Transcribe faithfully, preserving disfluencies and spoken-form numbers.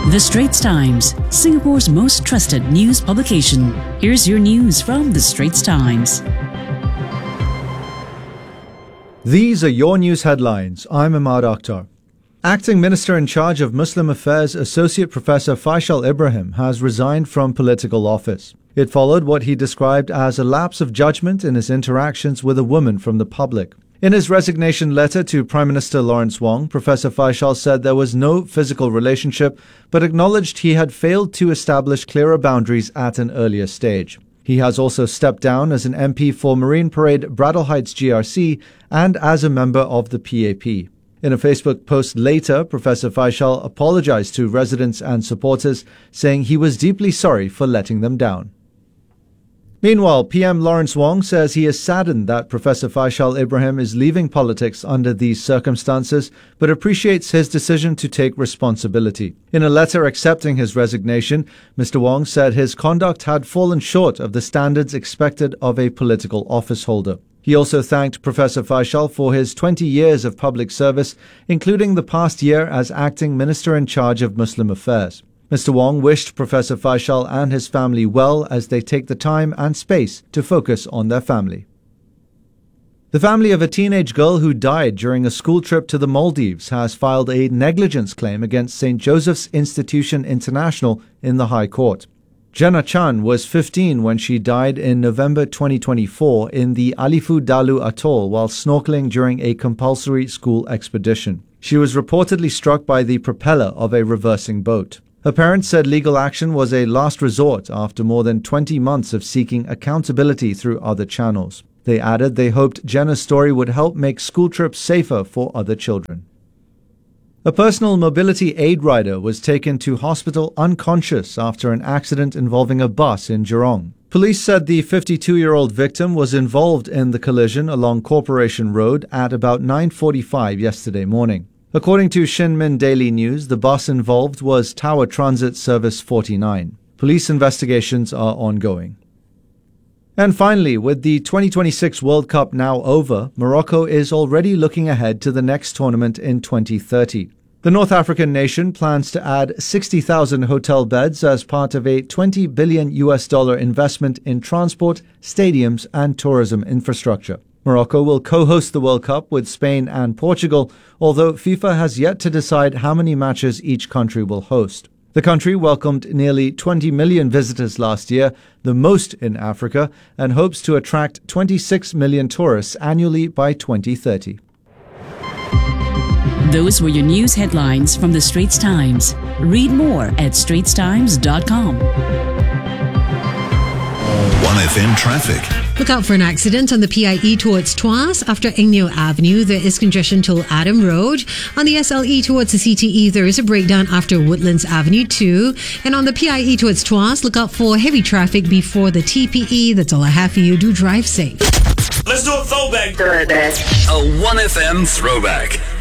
The Straits Times, Singapore's most trusted news publication. Here's your news from The Straits Times. These are your news headlines. I'm Ahmad Akhtar. Acting Minister in charge of Muslim Affairs, Associate Professor Faisal Ibrahim, has resigned from political office. It followed what he described as a lapse of judgment in his interactions with a woman from the public. In his resignation letter to Prime Minister Lawrence Wong, Professor Faisal said there was no physical relationship, but acknowledged he had failed to establish clearer boundaries at an earlier stage. He has also stepped down as an M P for Marine Parade Bradle Heights G R C and as a member of the P A P. In a Facebook post later, Professor Faisal apologized to residents and supporters, saying he was deeply sorry for letting them down. Meanwhile, P M Lawrence Wong says he is saddened that Professor Faisal Ibrahim is leaving politics under these circumstances, but appreciates his decision to take responsibility. In a letter accepting his resignation, Mister Wong said his conduct had fallen short of the standards expected of a political office holder. He also thanked Professor Faisal for his twenty years of public service, including the past year as acting minister in charge of Muslim Affairs. Mister Wong wished Professor Faisal and his family well as they take the time and space to focus on their family. The family of a teenage girl who died during a school trip to the Maldives has filed a negligence claim against Saint Joseph's Institution International in the High Court. Jenna Chan was fifteen when she died in November twenty twenty-four in the Alifu Dalu Atoll while snorkeling during a compulsory school expedition. She was reportedly struck by the propeller of a reversing boat. Her parents said legal action was a last resort after more than twenty months of seeking accountability through other channels. They added they hoped Jenna's story would help make school trips safer for other children. A personal mobility aid rider was taken to hospital unconscious after an accident involving a bus in Jurong. Police said the fifty-two-year-old victim was involved in the collision along Corporation Road at about nine forty-five yesterday morning. According to Shinmin Daily News, the bus involved was Tower Transit Service forty-nine. Police investigations are ongoing. And finally, with the twenty twenty-six World Cup now over, Morocco is already looking ahead to the next tournament in twenty thirty. The North African nation plans to add sixty thousand hotel beds as part of a twenty billion U S dollar investment in transport, stadiums, and tourism infrastructure. Morocco will co-host the World Cup with Spain and Portugal, although FIFA has yet to decide how many matches each country will host. The country welcomed nearly twenty million visitors last year, the most in Africa, and hopes to attract twenty-six million tourists annually by twenty thirty. Those were your news headlines from The Straits Times. Read more at straits times dot com. one F M traffic. Look out for an accident on the P I E towards Tuas. After Ingneo Avenue, there is congestion till Adam Road. On the S L E towards the C T E, there is a breakdown after Woodlands Avenue two. And on the P I E towards Tuas, look out for heavy traffic before the T P E. That's all I have for you. Do drive safe. Let's do a throwback. A one F M throwback.